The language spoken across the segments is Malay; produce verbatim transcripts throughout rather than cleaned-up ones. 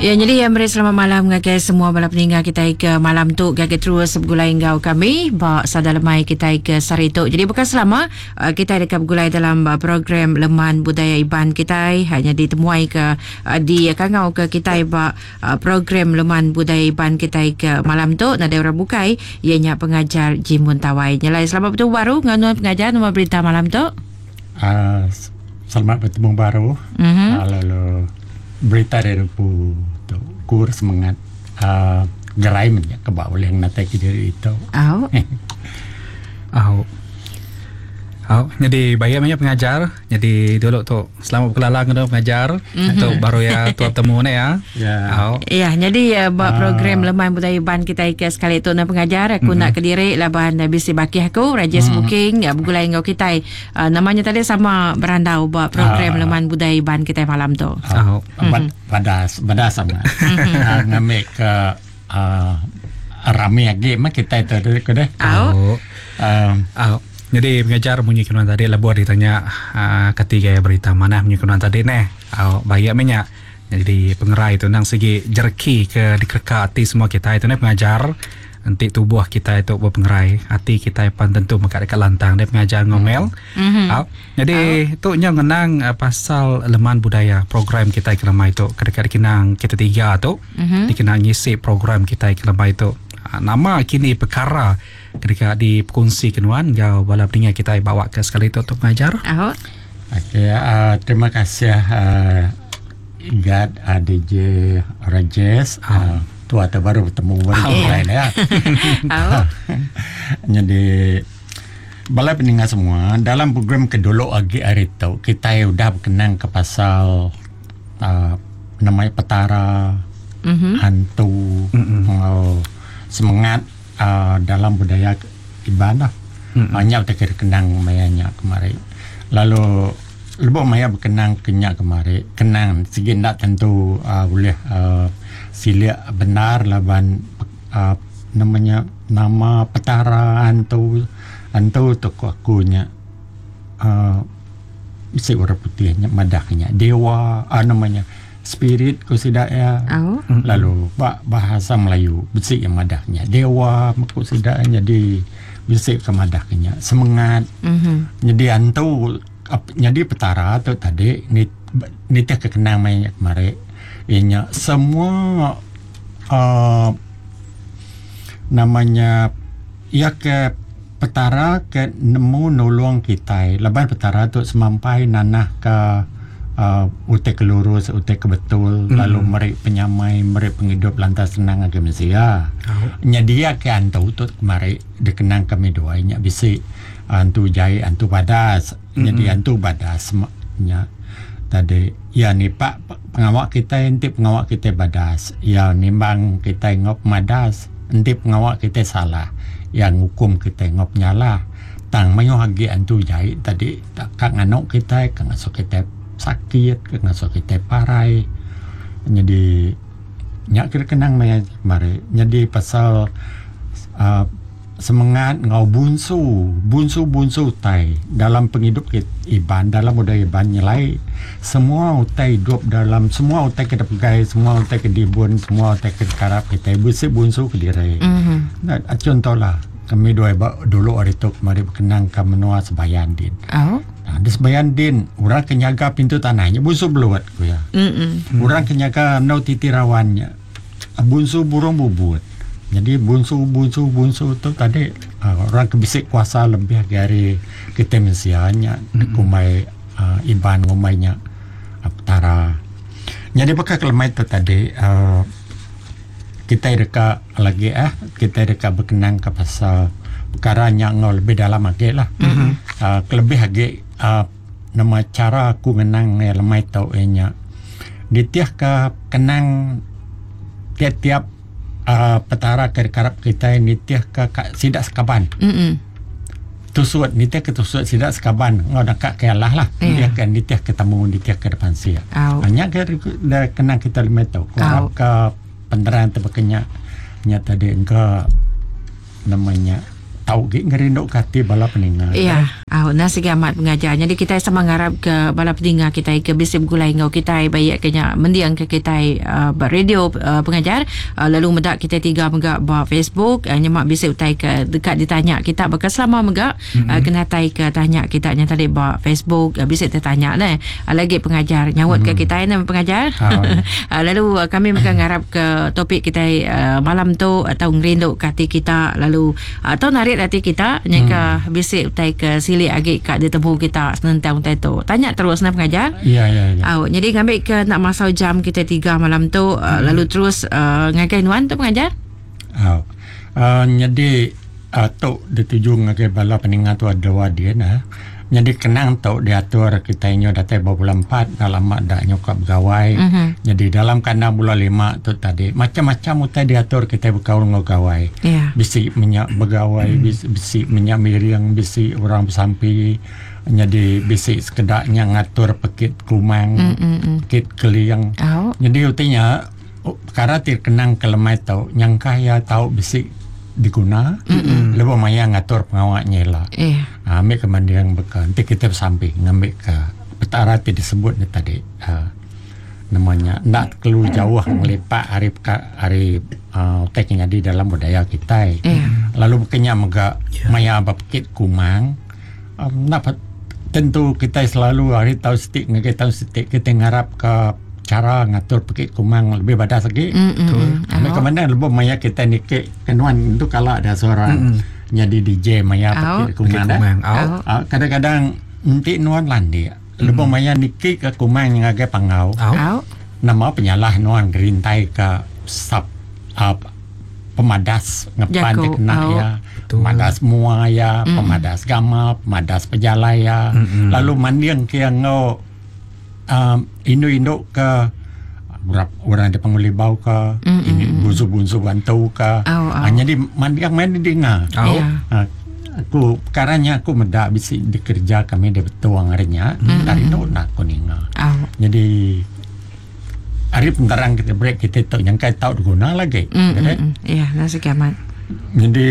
Ya, jadi yang beri selamat malam ngagai semua bala peninggal kita ke malam tu ngagai terus bergulai ngau kami ba sada lemai kita ke Sarito. Jadi bukan selama uh, kita dekat bergulai dalam uh, program Leman Budaya Iban kita hanya ditemuai ke uh, di kangau ke kita ba uh, program Leman Budaya Iban kita ke malam tu nada orang bukai ianya pengajar Jimun Tawai. Nyalai selamat bertemu baru nganu pengajar nama berita malam tu. Uh, selamat bertemu baru. Mm-hmm. Uh, lalu berita dari pu tu kur semangat uh, gerai menyak ke bawah yang nanti kita itu. Au. Au. Au. Jadi bayar banyak pengajar. Jadi dulu tu selama berkelalang dengan pengajar. Mm-hmm. Tu baru ya tu temu ni ya. Ya. Au. Ya, jadi uh, buat program uh, Leman Budaya Iban kita ke sekali tu nak pengajar aku mm-hmm. nak ke diri laban bisi bakih aku raja smoking mm-hmm. ya bergulai ngau kita. Uh, namanya tadi sama berandau buat program uh, Leman Budaya Iban kita malam tu. Au. Mm-hmm. Badas badas sama. uh, ngamik ke uh, rame lagi mak kita itu ke deh. Au. Uh, Au. Jadi pengajar bunyi kenuan tadi lah buat ditanya uh, ketiga berita mana bunyi kenuan tadi nih. Oh, banyak banyak. Jadi pengerai itu nang segi jerki ke dikerka hati semua kita itu nih pengajar. Nanti tubuh kita itu buat pengerai hati kita pan tentu maka dekat lantang dia pengajar ngomel. Mm-hmm. Oh, jadi oh. itu nya ngenang uh, pasal Leman Budaya program kita ke lemah itu kedekat dikenang kita tiga tu. Mm-hmm. Dikenang ngisi program kita ke lemah itu. Uh, nama kini perkara ketika dikongsi kenuan jauh bala peninggal kita bawa ke sekali itu untuk mengajar. Oh. Okey, uh, terima kasih uh, Gad uh, D J Rajes. Uh, tu atau baru bertemu baru oh. lain ya. Oh. Jadi bala peninggal semua dalam program kedolo agi hari tu kita sudah berkenang ke pasal uh, namanya petara, mm-hmm. hantu, mm-hmm. uh, semangat Uh, dalam budaya ibadah mm-hmm. hanya uh, terkenang mayanya kemarin lalu lebih maya berkenang kenyak kemarin kenang segi nak tentu uh, boleh uh, silia benar laban uh, namanya nama petara antu antu tu akunya uh, isi orang putihnya madahnya dewa uh, namanya spirit ko sida ya. Oh. Lalu bah, bahasa Melayu bisik yang madahnya dewa ko sida jadi bisik ke madahnya semangat. Mm-hmm. Jadi antu jadi petara tu tadi ni ni tak kenang mai kemarin inya semua uh, namanya ya ke petara ke nemu nolong kita laban petara tu semampai nanah ke Uh, utek lurus, utek betul, mm-hmm. lalu mereka penyamai, mereka penghidup lantas senang ke Malaysia. Oh. Nyadia ke antu tu kemarin dikenang kami doanya bisi antu jai, antu badas, mm-hmm. jadi antu badas nya tadi. Ya ni pak pengawak kita enti pengawak kita badas, ya nimbang kita ngop madas, enti pengawak kita salah, yang hukum kita ngop nyala. Tang mayo hagi antu jai tadi kak nganok kita kang asok kita sakit kena sakit parai jadi nyak kira kenang mai mari jadi pasal uh, semangat ngau bunsu bunsu bunsu tai dalam penghidup iban dalam budaya iban nyelai semua utai hidup dalam semua utai kita pegai semua utai ke dibun semua utai ke karap kita busi bunsu ke diri. Mm-hmm. Nah, contohlah kami dua dulu hari tu mari berkenang ke menua Sebayan Din. Oh. Nah, di Sebayan Din, orang kenyaga pintu tanahnya bunsu beluat ku ya. Mm-mm. Orang kenyaga nau titirawannya. Bunsu burung bubut. Jadi bunsu bunsu bunsu tu tadi uh, orang kebisik kuasa lebih dari kita mensianya kumai uh, iban ngomainya aptara. Jadi pakai kelemai tu tadi uh, kita reka lagi eh kita reka berkenang ke pasal perkara yang lebih dalam lagi lah. Mm-hmm. Uh, kelebih lagi uh, nama cara aku menang yang lemai tau enya. Ditiah ke kenang tiap-tiap uh, petara kerkarap kita nitiah ke sidak sekaban. Mm-hmm. Tusuat nitiah ke tusuat sidak sekaban ngau dekat ke Allah lah. Yeah. Nitiah ke nitiah ketemu nitiah ke depan sia. Hanya ke kenang kita lemai tau. Kurap ke penderaan terbekenya nya tadi engkau namanya tahu gik ngerinduk kati bala peningat. Ya, oh, nasi gamat pengajar. Jadi kita sama ngarap ke bala pendengar kita ke bisip gulai ngau kita baik kenya mendiang ke kita uh, radio uh, pengajar uh, lalu medak kita tiga megak ba Facebook uh, nyemak bisip utai ke dekat ditanya kita bakal selama megak mm-hmm. uh, kena tai ke tanya kita nya tadi ba Facebook uh, bisip tertanya lah uh, lagi pengajar nyawut mm-hmm. ke kita ni pengajar. Oh. uh, lalu uh, kami akan ngarap ke topik kita uh, malam tu atau ngerinduk kati kita lalu atau narik hati kita nyaka hmm. bisik utai ke sili agi kat dia temu kita senentang utai tu tanya terus nak pengajar ya ya ya oh, jadi ngambil ke nak masau jam kita tiga malam tu uh, hmm. lalu terus uh, ngakai nuan tu pengajar oh. uh, jadi uh, tu dituju ngakai bala peningat tu ada wadian nah. Jadi kenang tau diatur kita inyo datai bulan empat dalam mak dak nyokap gawai. Mm-hmm. Jadi dalam kandang bulan lima tu tadi macam-macam utai diatur kita berkaul ngau gawai. Yeah. Bisi minyak begawai, mm. bisi, bisi minyak miring, bisi orang bersampi. Jadi bisi sekedaknya ngatur pekit kumang, mm-mm. pekit keliang. Oh. Jadi utinya perkara tir kenang kelemai tau nyangka ya tau bisi diguna mm-hmm. lebih maya ngatur pengawaknya lah yeah. uh, ambil ke mandi yang bekal nanti kita bersamping ngambil ke petara ti disebut ni tadi uh, namanya nak keluar jauh ngelipat hari hari uh, teknya di dalam budaya kita yeah. lalu bukannya mega yeah. maya bapkit kumang um, nak tentu kita selalu hari tahu stik ngagai tahu stik kita ngarap ke cara ngatur pekit kumang lebih badas lagi. Betul. Mm, Mereka mana lebih maya kita ni ke kenuan itu kalau ada seorang mm, jadi D J maya pekit kumang dah. Oh. Uh, kadang-kadang nanti nuan landi. Mm. Lebih maya niki ke kumang yang agak pangau. Oh. Nama penyalah nuan gerintai ke sap uh, pemadas ngepan kena oh. ya. Betul. Pemadas muaya, mm. pemadas gama, pemadas pejalaya. Mm-mm. Lalu mandiang ke ngau Um, induk-induk ke berapa orang ada penguli bau ke mm-hmm. ini bunsu-bunsu bantu ke oh, oh. hanya di mandi yang main dengar oh. yeah. uh, aku karanya aku medak bisi dikerja kami di betuang harinya mm-hmm. dari tu nak aku ninga oh. jadi hari pentarang kita break kita tahu yang kaya tahu guna lagi mm-hmm. ya nasi kiamat jadi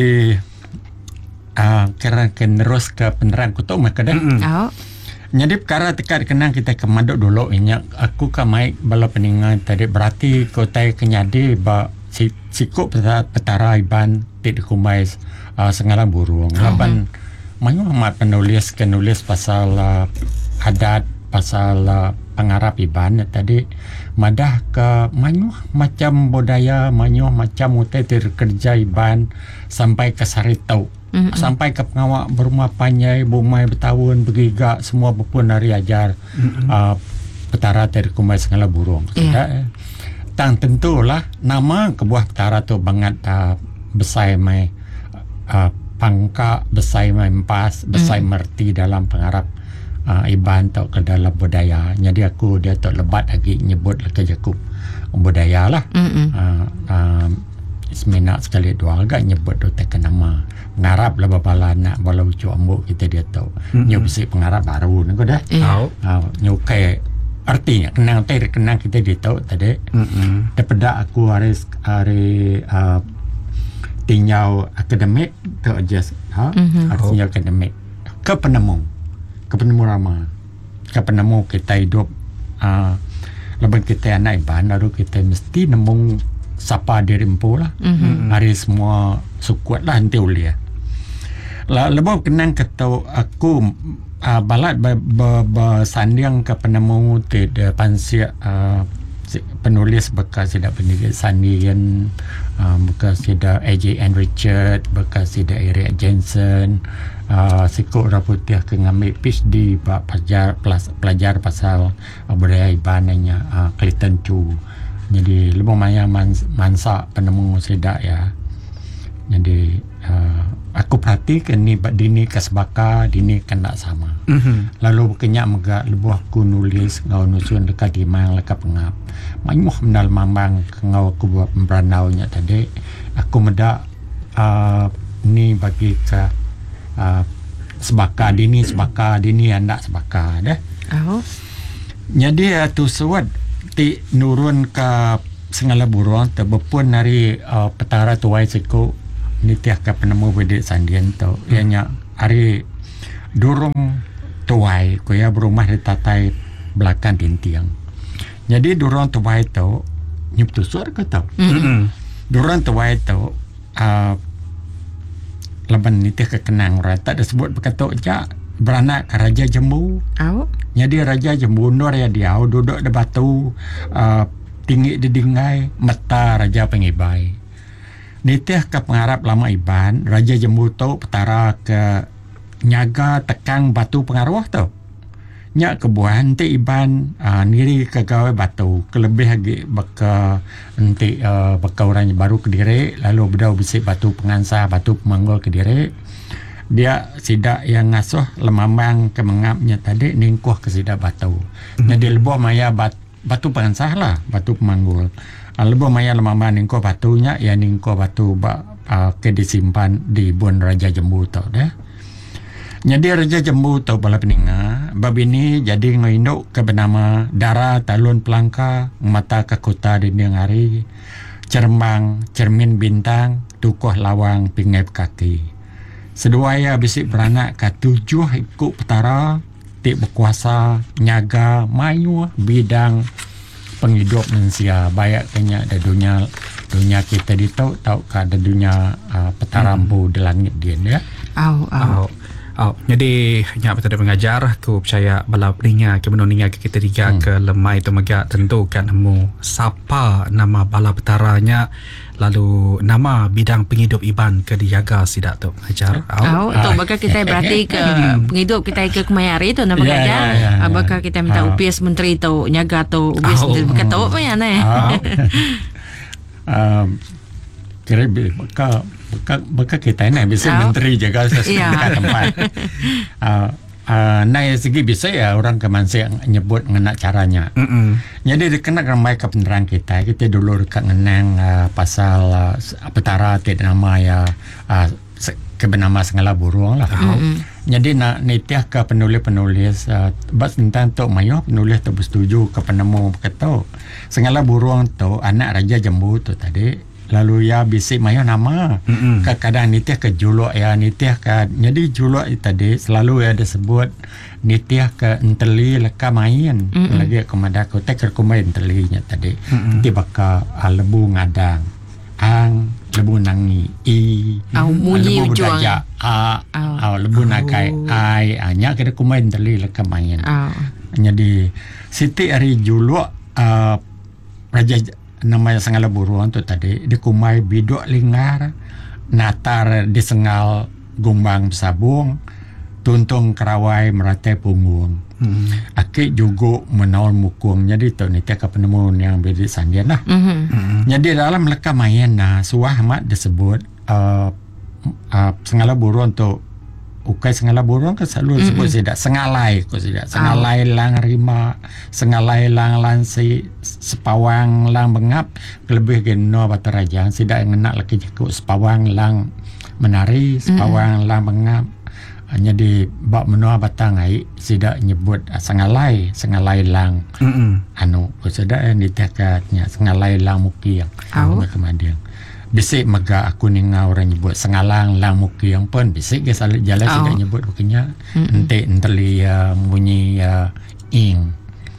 uh, kerana kenerus ke penerang aku tahu mereka dah mm-hmm. oh. Jadi perkara tekat kenang kita kemaduk dulu inyak aku ke maik bala peningat tadi berarti kau tai kenyadi ba si sikuk petara, petara iban ti dikumai uh, sengalang burung. Uh-huh. Laban manyu amat penulis penulis pasal uh, adat pasal uh, pengarap iban tadi madah ke manyu macam budaya manyu macam utai kerja iban sampai ke saritau. Mm-hmm. Sampai ke pengawak berumah panjai, bumai bertahun, bergigak, semua berpun hari ajar mm-hmm. uh, petara dari kumai segala burung. Yeah. Eh. Tang tentulah nama kebuah petara tu banget uh, besai mai uh, pangka, besai mai empas, besai mm-hmm. merti dalam pengarap uh, iban tau ke dalam budaya. Jadi aku dia tu lebat lagi nyebut lagi aku budaya lah. Mm-hmm. Uh, uh, Semenak sekali dua agak nyebut tu tekan nama ngarap lah bapala nak bala ucu ambuk kita dia tahu mm-hmm. nyu bisi pengarap baru ni kau dah tahu yeah. uh, nyu kai artinya kenang tai kenang kita dia tahu tadi mm-hmm. daripada aku hari hari uh, tinggal akademik ke just ha mm-hmm. artinya oh. akademik ke penemu ke penemu rama ke penemu kita hidup uh, lepas kita anak iban baru kita mesti nemu sapa diri empu lah mm-hmm. hari semua sukuat lah nanti ulia lah lebih kenang kata aku uh, balat bersandiang ke penemu depan si uh, penulis bekas tidak penulis sandian uh, bekas tidak A J N Richard bekas tidak Eric Jensen uh, sikuk raputiah ke ngambil PhD pelajar pelajar pasal uh, budaya ibananya uh, Clayton Chu. Jadi lebih banyak mans, mansa penemu sedak ya. Jadi uh, aku perhatikan ni dini kasbaka dini kena sama. Mm-hmm. Lalu kenyak megak lebih aku nulis ngau nusun dekat dimang lekat pengap. Mayuh menal mambang ngau aku buat beranaunya tadi. Aku medak uh, ni bagi ke uh, sebaka dini sebaka dini anda sebaka dah. Oh. Jadi uh, tu suat ti nurun ke segala burung terbepun dari uh, petara tuai siku nitiah ke penemu bedik sandian tu hmm. ianya hari durung tuai kuya berumah di tatai belakang dintiang. Jadi durung tuai tu nyup tusur ke tau. Mm-mm. Durung tuai tu uh, leban nitiah ke kenang orang tak disebut berkatuk jak beranak ke Raja Jembu. Au. Jadi Raja Jembu nur ya dia duduk di batu uh, tinggi di dingai mata Raja Pengibai. Nitiah ke pengarap lama Iban Raja Jembu tu petara ke nyaga tekang batu pengaruh tu. Nyak kebuah nanti Iban uh, niri ke gawe batu kelebih lagi baka nanti uh, baka orang baru ke diri lalu bedau bisik batu pengansah batu pemanggul ke diri. Dia sidak yang ngasuh lemambang ke mengapnya tadi ningkuh ke sidak batu. Mm-hmm. Jadi lebuh maya bat, batu pengansah lah batu pemanggul. Uh, lebuh maya lemambang ningkuh batunya ya ningkuh batu ba, uh, ke disimpan di Bun Raja Jembu tu dah. Jadi Raja Jembu tu bala peninga bab ini jadi ngoinduk ke bernama Dara Talun Pelangka mata ke kota di diang hari cermang cermin bintang tukuh lawang pingai kaki seduaya bisik beranak ke tujuh ikut petara tik berkuasa nyaga mayu bidang penghidup manusia bayak kenya ada dunia dunia kita di tau tau ke ada dunia uh, petarambu hmm. di langit dia ya. Au au. Oh. Oh, jadi nya betul mengajar ku percaya bala peninga ke menoninga ke kita tiga hmm. ke lemai tu megak tentukan nemu siapa nama bala petaranya lalu nama bidang penghidup Iban ke dijaga sidak tu ajar. Oh, tu bakal kita berarti ke penghidup kita ke Kemayari tu nama yeah, ajar. Yeah, yeah, yeah. Bakal kita minta oh. upis menteri tu nyaga tu upis Oh. menteri bakal tu apa ya ne. Um, kira bakal bakal bakal kita ni bisa oh. menteri jaga sesuatu yeah. tempat. Uh, uh, naik segi bisa ya orang kemansi nyebut mengenai caranya. Mm-mm. Jadi dikena ramai ke penerang kita. Kita dulu dekat ngenang uh, pasal uh, petara tidak nama ya uh, kebenama Sengala Burung lah. Mm-hmm. Jadi nak nitiah ke penulis-penulis uh, bas tentang tu mayo penulis tu bersetuju ke penemu kata Sengala Burung tu anak Raja Jembu tu tadi lalu ya bisik mayo nama mm-hmm. kadang-kadang nitiah ke juluk ya nitiah ke jadi juluk tadi selalu ya disebut nitiah ke enteli leka main mm-hmm. lagi komanda ko tak kerkumai entelinya tadi mm-hmm. ti baka uh, lebu ngadang ang lebu nangi i au munyi lebu ujuang budaya a au lebu nakai ai anya kada kumai enteli leka main au jadi siti ari juluk uh, Raja nama Sengala Burung tu tadi di kumai biduk lingar natar di sengal gumbang sabung tuntung kerawai meratai punggung hmm. akik juga menaul mukung jadi tu ni tiap penemu yang bedi sandian lah mm-hmm. hmm. jadi dalam leka main nah suah amat disebut uh, uh, Sengala Burung tu ukai Sengala Burung kan selalu mm-hmm. sebut sidak sengalai ko sidak sengalai oh. lang rima sengalai lang lansi sepawang lang bengap lebih geno bataraja sidak ngenak laki jekuk sepawang lang menari sepawang mm-hmm. lang bengap hanya di bab menua batang ai sidak nyebut uh, sengalai sengalai lang mm-hmm. anu ko sidak yang ditakatnya sengalai lang muki yang oh. kemudian bisik mega aku ninga orang nyebut sengalang lang muki yang pun bisik ke salah jalan oh. tidak nyebut bukannya ente enteli uh, bunyi uh, ing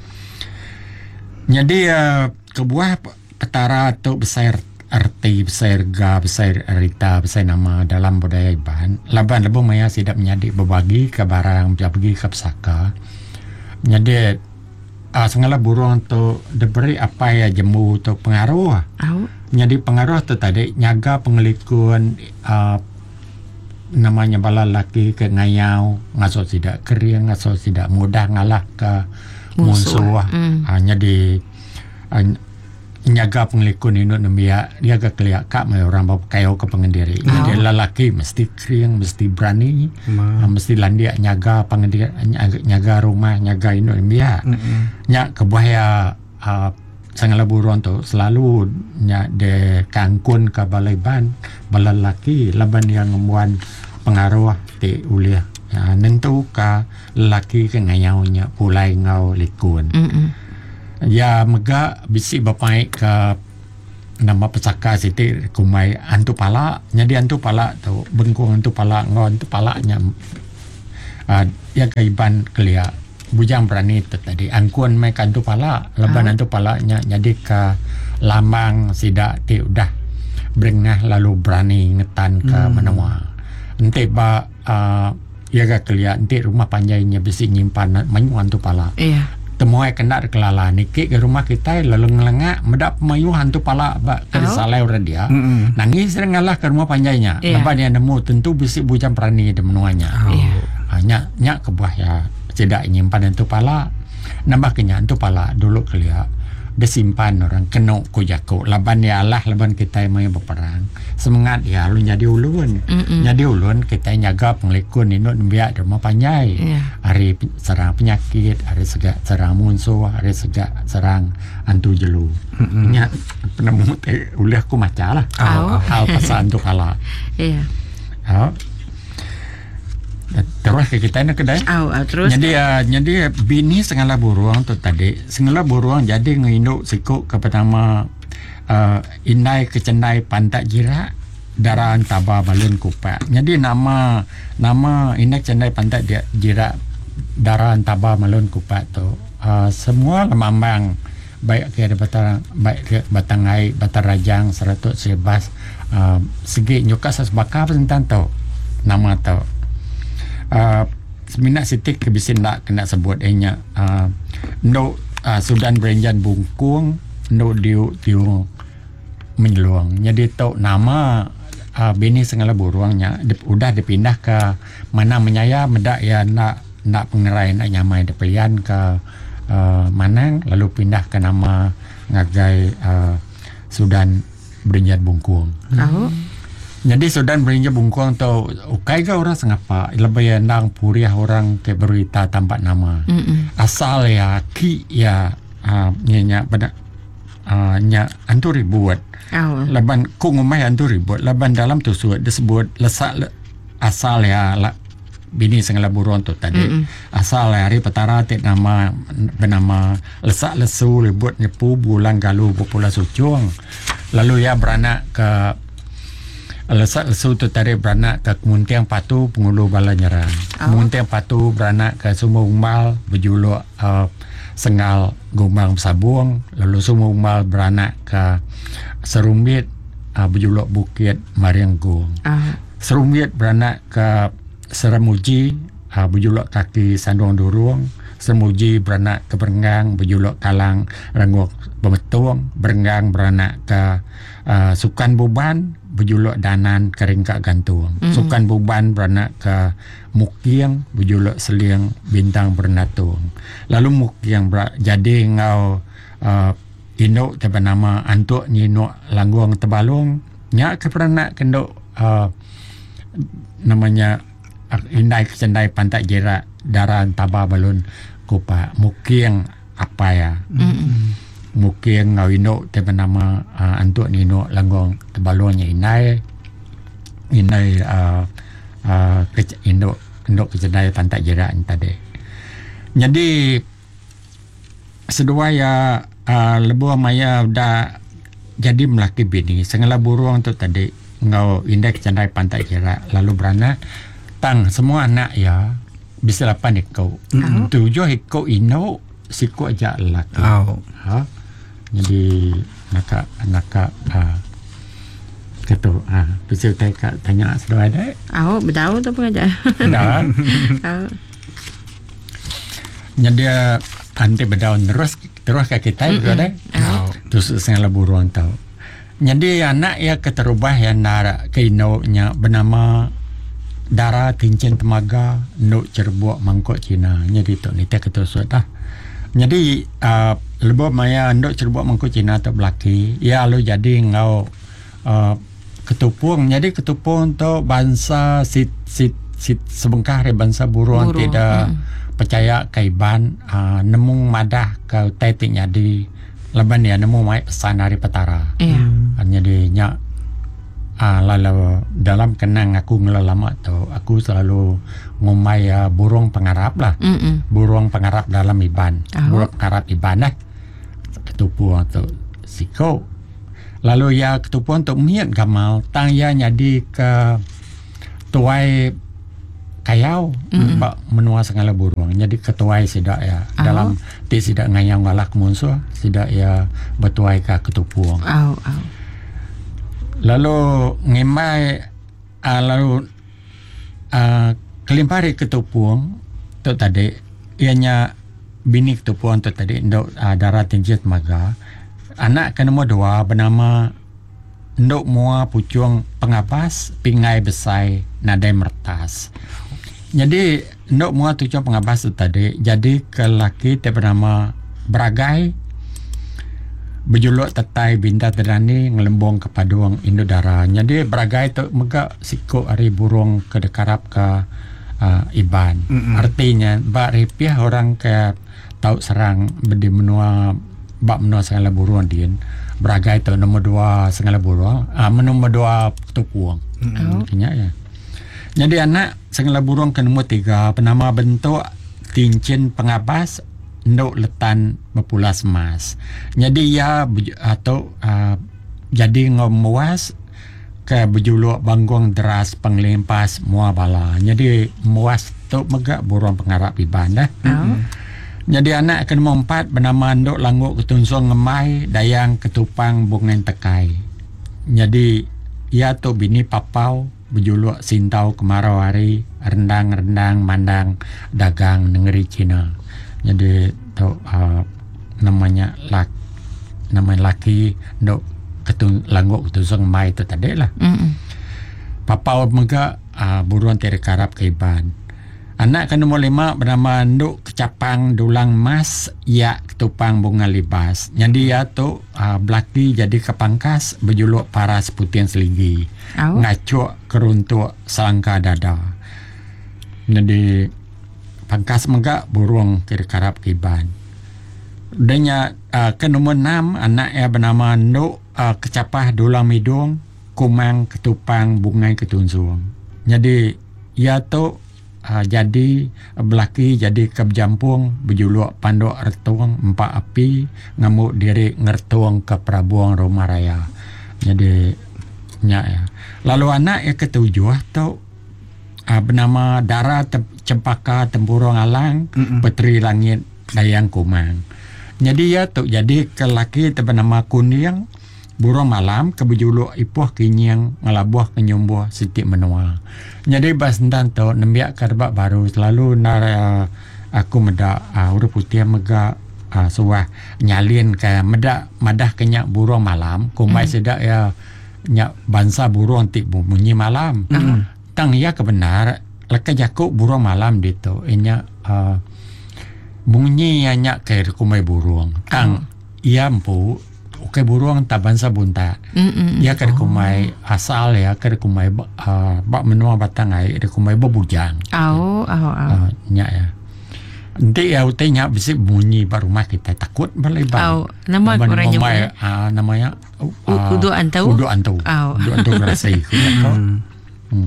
jadi uh, kebuah petara tu besar arti besar ga besar rita besar nama dalam budaya Iban laban lebu maya sidak menjadi berbagi ke barang berbagi ke pesaka jadi uh, Sengala Burung tu diberi apa ya jembu tu pengaruh oh. Jadi pengaruh tu tadi nyaga pengelikun uh, namanya bala laki ke ngayau ngaso tidak kering ngaso tidak mudah ngalah ke musuh. Mm. Uh, jadi uh, nyaga pengelikun ini nembia dia ke keliak kak mai orang bawa kayu ke pengendiri. Oh. Jadi lelaki mesti kering mesti berani uh, mesti landia nyaga pengendiri nyaga, nyaga rumah nyaga ini nembia. Mm-hmm. Nyak kebaya uh, Sengala Burung tu selalu nya de kangkun ke balai ban bala laki laban yang ngemuan pengaruh ti uliah ya, nentu ka laki ke ngayaunya pulai ngau likun mm-hmm. ya mega bisi bapai ke nama pesaka siti kumai antu pala jadi antu pala tu bengkung antu pala ngon antu palanya uh, ya kaiban kelia bujang berani tu tadi angkuan mai kantu pala leban antu palanya jadi ke lamang sidak ti udah brengah lalu berani ngetan ke hmm. menua ente ba uh, ya ga kelia ente rumah panjainya besi nyimpan mayu antu pala iya temuai kena kelala niki ke rumah kita lalu ngelengak medap mayu hantu pala ba ke salai orang dia mm-hmm. nangis ngalah ke rumah panjainya yeah. lepas dia nemu tentu bisi bujang perani de menuanya oh. yeah. hanya nyak ke buah ya tidak nyimpan hantu pala nambah kenya hantu pala dulu kelia disimpan orang kena ku jako laban ya Allah laban kita mai berperang semangat ya lu jadi ulun mm-mm. jadi ulun kita nyaga penglekun ini biak rumah panjai yeah. hari serang penyakit hari segak serang musuh hari segak serang antu jelu nya penemu teh ulah ku maca lah oh. hal pesan tu kala iya yeah. Terus ke kita ni kedai. Oh, oh, terus. Jadi uh, jadi bini segala buruang tu tadi. Segala buruang jadi nginduk sikuk ke pertama uh, indai kecenai pantat jira darah taba balun kupa. Jadi nama nama indai kecenai pantat jira darah taba balun kupa tu uh, semua lemambang baik ke batang baik ke batang ai batang rajang seratus sebas uh, segi nyuka sasbaka tentang tu nama tu. Uh, seminat sitik kebisin nak kena sebut enya uh, no uh, Sudan berenjan bungkung no diu diu menyeluang jadi tau nama uh, bini segala buruangnya dip, udah dipindah ke mana menyaya medak ya nak nak pengerai nak nyamai depelian ke uh, Manang lalu pindah ke nama ngagai uh, Sudan berenjan bungkung oh. Jadi Sudan berinja bungkuang tau ukai ga orang sengapa lebih nang puriah orang ke berita tampak nama Mm-mm. asal ya ki ya uh, nya pada uh, nya antu ribuat oh. Laban ku ngumai antu ribuat laban dalam tu suat disebut lesak le, asal ya la, bini segala buruan tu tadi Mm-mm. asal ya hari petara tek nama bernama lesak lesu ribuat nyepu bulan galu popula sucung lalu ya beranak ke Lesak lesu tu tarik beranak ke Kemuntiang Patu Pengulu Bala Nyerang. Oh. Kemuntiang Patu beranak ke Sumur Umbal berjuluk uh, Sengal Gombang Sabung. Lalu Sumur Umbal beranak ke Serumit uh, berjuluk Bukit Marianggung. Oh. Serumit beranak ke Seramuji uh, berjuluk Kaki Sanduang Durung. Seramuji beranak ke Berenggang berjuluk Kalang Rengok Bemetung. Berenggang beranak ke uh, Sukan Buban berjuluk Danan Keringkak Gantung. Mm-hmm. Sukan Buban beranak ke Mukiang berjuluk Seliang Bintang Bernatung. Lalu Mukiang ber- jadi ngau uh, induk bernama Antuk Nyinuk Langguang Tebalung. Nyak ke beranak kenduk uh, namanya uh, Indai Kecendai Pantai Jerak Daran Taba Balun Kupa. Mukiang apa ya? Mm-hmm. Mungkin ngau induk te bernama uh, Antuk Nino Langgong Tebalungnya inai inai uh, uh, ke, induk induk kecendai Pantai Jerak tadi. Jadi sedua ya uh, lebu maya dah jadi melaki bini segala buruang tu tadi ngau indai kecendai Pantai Jerak lalu beranak tang semua anak ya bisa lapan ikau mm-hmm. tujuh ikau ino siku aja laki. Oh. Ha? Jadi nak nak ah kata ah bisa tak tanya sudah ada oh betul tu pun aja dah oh. Jadi anti berdaun terus terus ke kita juga ada Oh. terus saya buruan tahu jadi anak ya keterubah ya nara keinonya bernama Dara Tincin Temaga Nuk Cerbuk Mangkok Cina jadi tu ni tak ketua sudah. Jadi uh, lebih maya ndok cerbuk mangko Cina tu belaki ya lo jadi ngau uh, ketupung jadi ketupung tu bangsa sit sit sit sebengkah re bangsa buruan Buru. Tidak hmm. percaya kaiban uh, nemung madah ke tetik jadi leban ya nemu mai pesan dari petara yeah. uh, jadi nya uh, lalu dalam kenang aku ngelalama tu aku selalu ngomai uh, burung pengarap lah Mm-mm. burung pengarap dalam iban oh. burung pengarap iban lah ketupu atau siko Lalu ia ketupuan untuk niat gamal tang ia jadi ke tuai kayau mm-hmm. bak menua segala burung. Jadi ketuai sidak ya oh. dalam ti sidak ngayang walak munsuh sidak ya betuai ka ketupuan. Oh, oh. Lalu ngimai uh, lalu uh, kelimpari ketupuan tu tadi ianya bini ketupuan tu tadi ndok uh, darah tinggi maga. Anak ke nombor dua bernama ndok mua pucung pengapas pingai besai nadai mertas. Jadi ndok mua pucung pengapas tu tadi jadi ke laki te bernama Beragai berjuluk tetai binta terani ngelembong ke paduang Indodara. Jadi Beragai tu mega sikok hari burung ke dekarap ke uh, Iban. Mm-hmm. Artinya bak ripiah orang ke tau serang bedi menua bak menua segala burung din. Beragai tu nombor dua segala burung, ah nombor dua tupuang. Mm-hmm. Kenya ya. Jadi anak segala burung ke nombor tiga bernama bentuk cincin pengabas ndok letan berpulas emas. Jadi ya atau uh, jadi ngomuas ke berjuluk banggung deras penglimpas mua bala. Jadi muas tu megak burung pengarap Iban dah. Mm-hmm. Jadi anak ke nombor empat bernama ndok langguk ketunsung ngemai dayang ketupang bungan tekai. Jadi ia tu bini papau berjuluk sintau kemarau hari rendang-rendang mandang dagang negeri Cina. Jadi tu uh, namanya lak namanya laki ndok ketun langguk ketunsung ngemai tu tadi lah. Mm-hmm. Papau mega uh, buruan terkarap ke Iban. Anak ke nombor lima bernama nduk kecapang dulang mas ya ketupang bunga libas. Jadi ya tu uh, belaki jadi kepangkas berjuluk paras putian seligi. Oh. Ngacuk keruntuk selangka dada. Jadi pangkas megak burung kira-karap kiban. Danya uh, ke nombor enam anak ya bernama nduk uh, kecapah dulang midung kumang ketupang bunga ketunsung. Jadi ya tu Uh, jadi belaki jadi kejampung berjuluk pandok retuang empat api ngamuk diri ngertuang ke Prabuang Rumah Raya. Jadi nya ya. Lalu anak yang ketujuh tu uh, bernama Dara Tem- Cempaka Tempurung Alang mm-mm. Petri Langit Dayang Kumang. Jadi ya tu jadi ke laki tu bernama Kuning burung malam ke berjuluk ipuh kinyang ngelabuh kenyumbuh sitik menua. Jadi bas tentang tu nembiak karbak baru selalu nara aku meda uh, huruf putih mega uh, suah nyalin ke meda madah kenyak burung malam kumai mm. sedak ya nyak bangsa burung tik bunyi malam. Mm. Tang ya kebenar leka jakuk burung malam ditu inya uh, bunyi nyak ke kumai burung. Tang oh. ia empu Oke burung tak bangsa bunta. Mm-mm. Ya kada kumai oh. asal ya kada kumai uh, bak menua batangai kada kumai bebujang. Au, au, au. Uh, nya ya. Nanti ya utenya bisa bunyi bar rumah kita takut berlebar. Au, nama orangnya namanya uh, namanya uh, Udu Antau. Udu Antau. Udu Antau rasai. Hmm.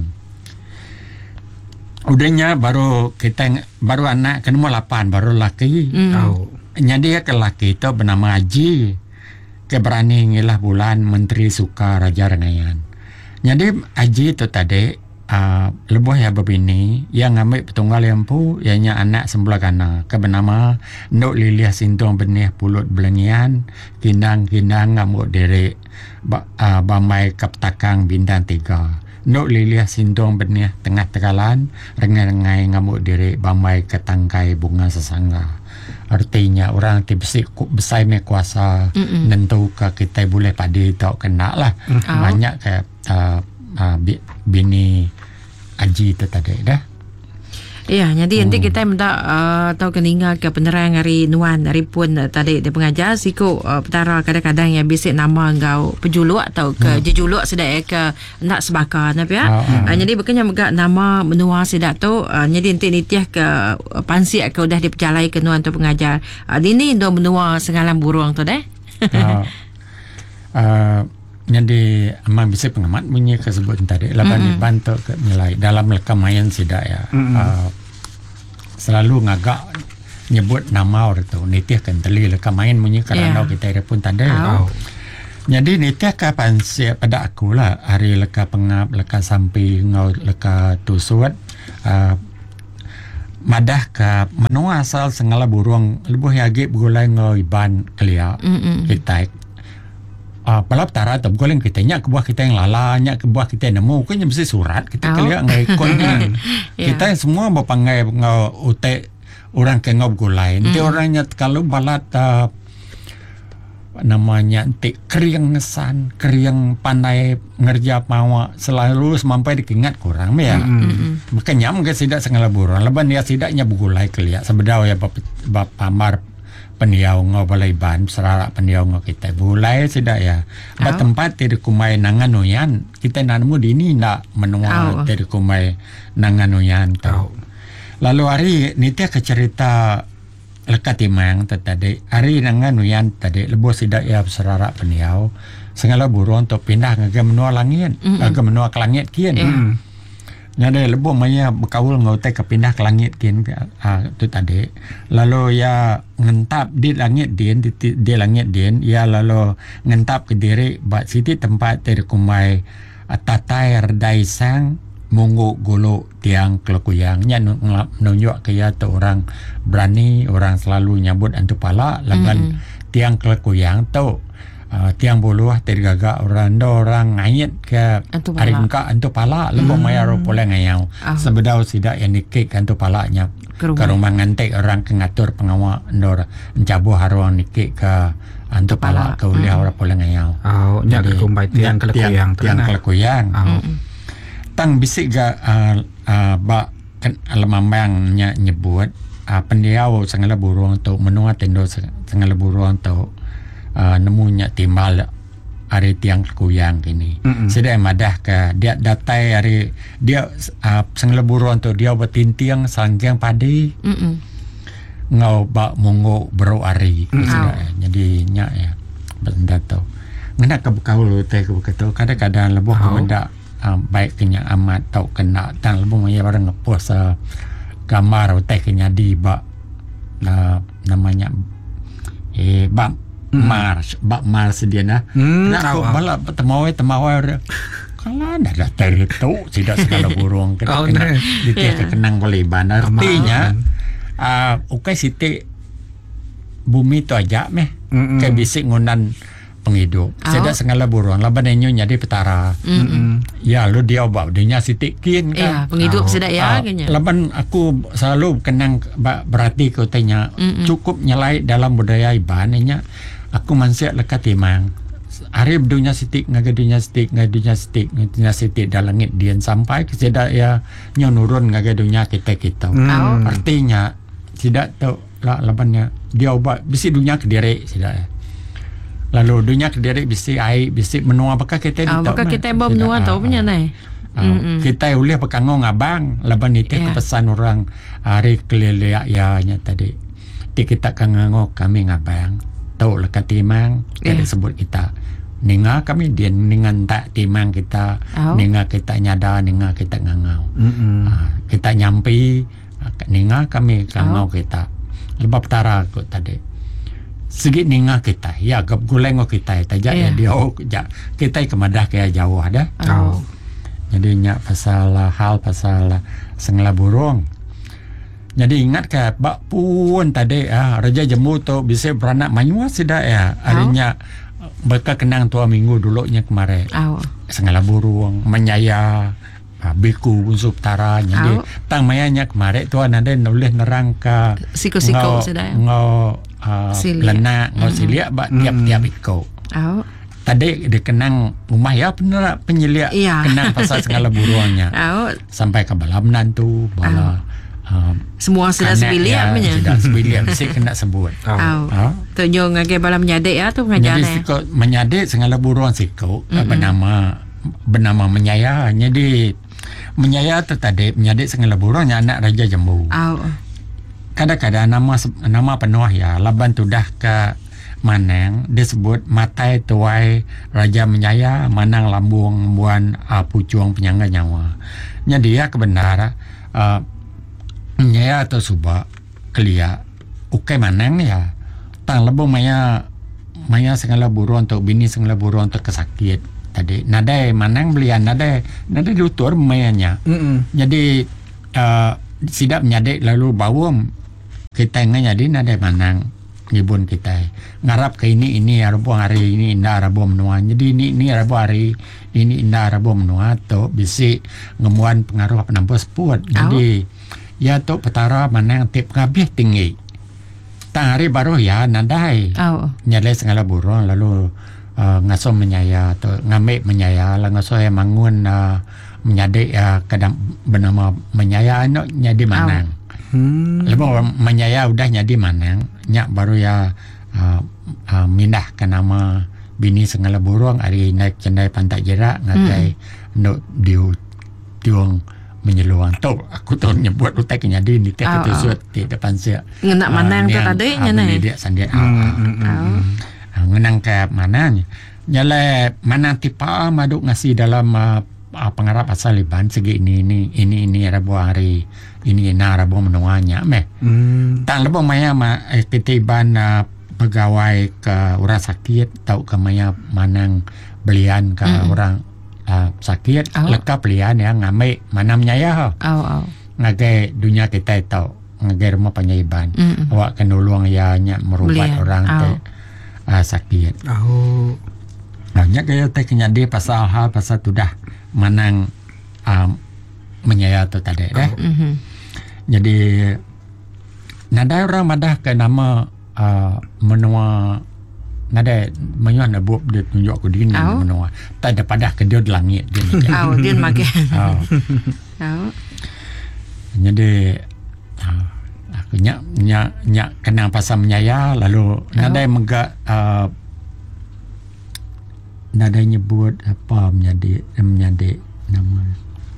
Udahnya baru kita baru anak ke nomor lapan baru laki. Mm. Au. Jadi ya ke laki itu bernama Haji. Keberani ngilah bulan Menteri Suka Raja Rengayan. Jadi Haji itu tadi uh, lebuh ya bebini yang ngambil petunggal lempu ianya anak sembelah kana kebernama Nduk Liliah Sintung Benih Pulut Belengian Kindang-kindang ngamuk diri ba, uh, Bamai Kaptakang Bintang Tiga. Nduk Liliah Sintung Benih Tengah Tegalan Rengai-rengai ngamuk diri Bamai Ketangkai Bunga Sesangga. Artinya orang ti besi besai me kuasa Mm-mm. nentu ke kita boleh padi tau kena lah. Mm-hmm. Banyak ke uh, uh, bini Haji tu tadi dah. Ya, jadi nanti hmm. kita minta uh, tahu keninga ke penerang hari Nuan hari pun uh, tadi dia pengajar siku uh, petara kadang-kadang yang bisik nama engkau pejuluk atau ke hmm. jejuluk sedak ke nak sebakar napi ya. Oh, uh, jadi bukannya megak nama menua sedak tu uh, jadi nanti nitiah ke uh, pansi ke udah diperjalai ke Nuan tu pengajar. Uh, ini ndo menua sengalam burung tu deh. uh, uh, jadi amang bisa pengamat bunyi kesebut tadi laban mm-hmm. dibantu ke nilai dalam lekamayan sidak ya. Mm-hmm. Uh, selalu ngagak nyebut nama orang tu nitih kan teli lekamayan bunyi kerana yeah. kita pun tanda. Oh. Jadi ni tiap kapan siap pada aku lah hari leka pengap leka sampai ngau leka tusut uh, madah ka menua asal sengala burung lebuh yagi begulai ngau iban kelia kita uh, balap tara tu begulai kita nyak ke buah kita yang lala nyak ke buah kita yang nemu kan mesti surat kita oh. kelia ngai ikutnya yeah. Kita semua berpangai ngau utek orang ke ngau begulai nanti mm. orangnya kalau balat uh, namanya entik keriang ngesan keriang pandai ngerja mawa selalu sampai dikingat kurang ya mm-hmm. makanya mungkin tidak sengala burung leban ya tidaknya bugulai kelia sebedau ya bap, bap pamar peniau ngau balai ban serara peniau ngau kita bulai tidak ya oh. tempat tidak kumai nanganuyan kita nanamu di ini nak menua oh. tidak kumai nanganuyan tahu oh. Lalu hari ni tiap kecerita lekat timang tadi hari nangan nuyan tadi lebo sidak ya serara peniau sengala burung untuk pindah ngage menua langit ngage menua ke langit kian mm. Nyade lebo maya berkaul ngote ke pindah ke langit kian ah tu tadi lalu ya ngentap di langit din di, di langit din ya lalu ngentap ke diri bat siti tempat dari kumai tatai redai sang mungu gulu tiang kelekuyangnya nunjuk kaya tu orang berani orang selalu nyambut antu pala laban mm-hmm. tiang kelekuyang tu uh, tiang buluh tergagak orang do orang ngayet ke aringka antu pala lebo mm-hmm. maya ro pole ngayau oh. Sebedau sidak yang nikik antu palanya ke rumah ngantek orang ke ngatur pengawa ndor encabu haruang nikik ke antu pala ke uliah mm-hmm. orang pole ngayau oh nya ke kumbai tiang kelekuyang tiang kelekuyang oh. Tang bisik ga uh, uh, ba kan alamambang nya nyebut uh, pendiau sengala burung tu menua tendo sengala burung tu uh, nemunya timbal hari tiang kuyang kini mm-hmm. Sedai madah ke dia datai hari dia uh, sengala burung tu dia bertintiang sangkiang padi mm-hmm. Ngau ba mungo bro ari mm-hmm. Sedai jadi nya ya benda tu ngena ke bekaul teh ke begitu kadang-kadang lebuh oh. Benda Uh, baik kenya amat tau kena tang lebong ya orang ngepost uh, gambar teh kenya di bak uh, namanya eh bak mm. mars bak mars dia nah mm, nak aku balap temawai temawai kalau dah dah teri tu tidak segala burung kena, oh, kena di yeah. Kenang Baliban artinya uh, ukai siti bumi tu aja meh mm-mm. Kayak bisik ngunan penghidup. Oh. Sedak sengala burung laban enyo nyadi petara. Mm-hmm. Ya lu dia bab dinya sitik kin kan. Ya, penghidup oh. Sedak ya kenya. Laban aku selalu kenang berarti kau tanya mm-hmm. Cukup nyelai dalam budaya ibannya aku mansiak lekat timang. Hari dunia sitik ngaga dunia sitik ngaga dunia sitik dunia sitik dalam langit dian sampai ke sedak ya nyo nurun ngaga dunia kita kita. Oh. Artinya tidak tahu lah labannya dia ubah bisi dunia ke diri sedak ya. Lalu dunia ke diri bisi air bisi menua apakah kita oh, apakah kita bawa menua tahu punya nai uh, kita boleh pakangong abang laban itu yeah. Kepesan orang hari kelilia ya nya tadi ti kita kangangok kami ngabang tahu lekat timang yeah. Kita sebut kita ninga kami dia ningan tak timang kita oh. Ninga kita nyada ninga kita ngangau uh, kita nyampi ninga kami kangau oh. Kita lebab tara kok tadi segi ninga kita ya gap gulengo kita tajak yeah. Ya dia kita kemadah kaya jauh ada oh. Jadi nya pasal hal pasal sengela burung jadi ingat ke bak pun tadi ah raja jemu tu bisa beranak manyua sida ya adanya oh. Beka kenang tua minggu dulunya kemarin oh. Sengela burung menyaya biku unsur tara jadi oh. Tang mayanya kemarin tu ada nulis nerang ke siko-siko sida ngau Uh, lenak ngau silia bak tiap-tiap iko. Oh. Tadi dikenang rumah ya benar penyeliak yeah. Kenang pasal segala burungnya. Oh. Sampai ke balamnan tu bala oh. uh, semua sudah sebiliak punya. Sudah sebiliak mesti kena sebut. Oh. Oh. Tu nyo ngage balam menyadek ya tu ngajane. Jadi siko menyadek segala burung siko mm-hmm. bernama bernama menyaya. Jadi menyaya tu tadi menyadek segala burungnya anak raja Jambu. Oh. Kadang-kadang nama nama penuh ya laban tu dah ke Manang disebut matai tuai raja menyaya manang lambung buan uh, pucuang penyangga nyawa. Jadi ya kebenar uh, menyaya atau subak kelia ukai Manang ya tang lebong maya maya segala buruan tu bini segala buruan tu kesakit tadi nadai manang belian nadai nadai lutur mayanya. Mm-mm. Jadi uh, sidap nyadek lalu bawum kita nganya di nadai manang ngibun kita ngarap ke ini ini arabu hari ini indah arabu menua jadi ini ini arabu hari ini indah arabu menua tu bisi ngemuan pengaruh penampus puat jadi ya tu petara manang tip ngabih tinggi tang hari baru ya nadai Oh. nyalai segala burung lalu uh, ngaso menyaya tu ngambil menyaya lalu ngaso yang mangun uh, menyadek uh, kadang bernama menyaya no nyadi manang. Hmm. Lepas menyaya udah jadi manang nyak baru ya uh, uh, mindah ke nama bini segala burung hari naik cendai pantai jerak ngatai hmm. no diu tiung menyeluang tu aku tu nyebut utak nyadi ni tak Oh, kita oh. suat di depan sia Ngenak manang tu tadi nyana. dia sandia Oh. ngenang ke manang nyala manang tipa maduk ngasih dalam uh, uh, pengarap asal Liban segi ini ini ini ini Rabu hari ini na Rabu menuanya meh Hmm. tang lebih maya ma eh, ketiban uh, pegawai ke orang sakit tahu ke maya manang belian ke Mm-mm. orang uh, sakit Oh. lekap belian ya ngamai manam nyaya Oh, oh. ngagai dunia kita tahu ngagai rumah penyaiban Mm-mm. awak kena luang ya nya merubat Belian. orang Oh. te uh, sakit Oh. banyak gaya teh kenyadi pasal hal pasal tu dah manang um, menyaya tu tadi dah. Mhm. Jadi nada orang madah ke nama uh, menua nada menyuan abup dia tunjuk aku dini Oh. menua tak ada padah ke dia di langit dia ni. Oh, dia makan. Oh. Oh. Jadi uh, aku nyak nyak nyak kenang pasal menyaya lalu nada megak uh, nada nyebut apa menjadi menjadi nama